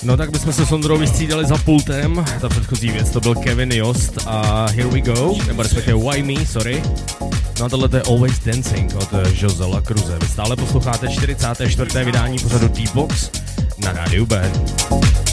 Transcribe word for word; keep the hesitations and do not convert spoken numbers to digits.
No tak bychom se s Ondrou vystřídali za pultem. Ta předchozí věc to byl Kevin Jost a Here We Go, nebo respektive Why Me, sorry. No a tohle je Always Dancing od Josela Cruze. Vy stále posloucháte čtyřicáté čtvrté vydání pořadu D-Box na rádiu B.